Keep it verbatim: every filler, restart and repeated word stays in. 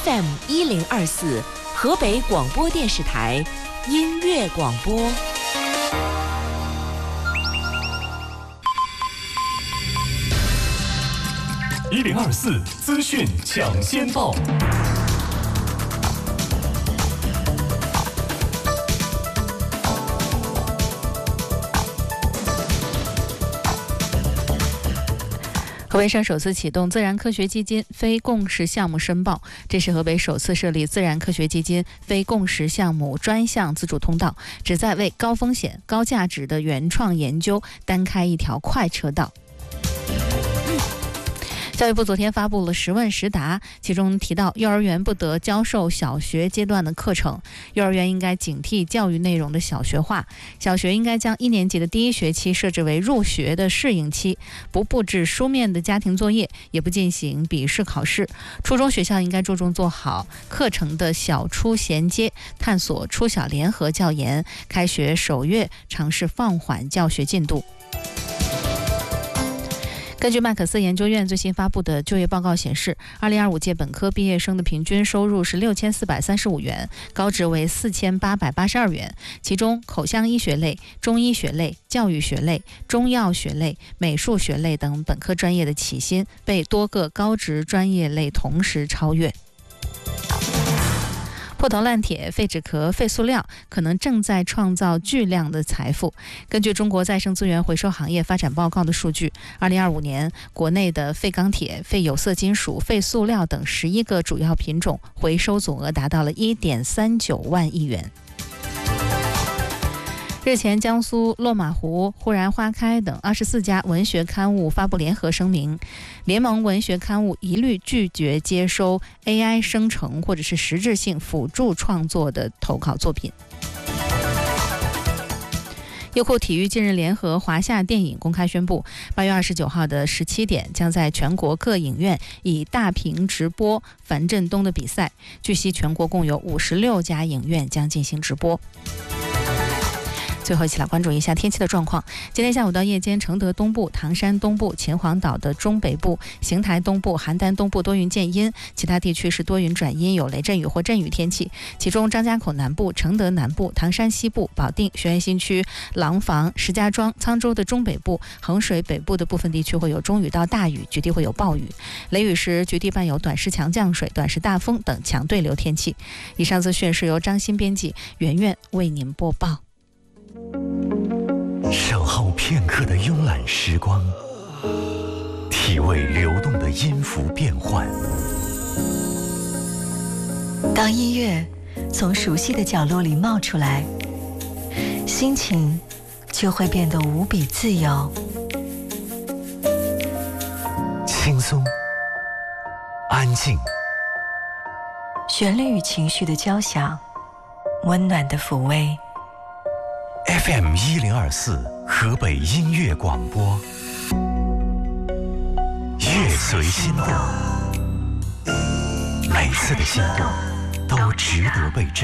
F M 一零二四，河北广播电视台音乐广播。 一零二四资讯抢先报。 河北省首次启动自然科学基金非共识项目申报，这是河北首次设立自然科学基金非共识项目专项资助通道，旨在为高风险、高价值的原创研究单开一条快车道。教育部昨天发布了十问十答，其中提到幼儿园不得教授小学阶段的课程，幼儿园应该警惕教育内容的小学化，小学应该将一年级的第一学期设置为入学的适应期，不布置书面的家庭作业，也不进行笔试考试。初中学校应该注重做好课程的小初衔接，探索初小联合教研，开学首月尝试放缓教学进度。根据麦克斯研究院最新发布的就业报告显示，二零二五届本科毕业生的平均收入是六千四百三十五元，高职为四千八百八十二元，其中口腔医学类、中医学类、教育学类、中药学类、美术学类等本科专业的起薪被多个高职专业类同时超越。破铜烂铁、废纸壳、废塑料可能正在创造巨量的财富。根据中国再生资源回收行业发展报告的数据，二零二五年国内的废钢铁、废有色金属、废塑料等十一个主要品种回收总额达到了一点三九万亿元。日前，江苏落马湖、忽然花开等二十四家文学刊物发布联合声明，联盟文学刊物一律拒绝接收 A I 生成或者是实质性辅助创作的投稿作品。优酷体育近日联合华夏电影公开宣布，八月二十九号的十七点将在全国各影院以大屏直播樊振东的比赛。据悉，全国共有五十六家影院将进行直播。最后一起来关注一下天气的状况。今天下午到夜间，承德东部、唐山东部、秦皇岛的中北部、邢台东部、邯郸东部多云见阴，其他地区是多云转阴，有雷阵雨或阵雨天气。其中张家口南部、承德南部、唐山西部、保定、雄安新区、廊坊、石家庄、沧州的中北部、衡水北部的部分地区会有中雨到大雨，局地会有暴雨。雷雨时局地伴有短时强降水、短时大风等强对流天气。以上资讯是由张欣编辑，圆圆为您播报。 守候片刻的慵懒时光，体味流动的音符变换。 当音乐从熟悉的角落里冒出来，心情就会变得无比自由。 轻松，安静， 旋律与情绪的交响，温暖的抚慰。 F M 一零二四河北音乐广播，乐随心动，每次的心动都值得被珍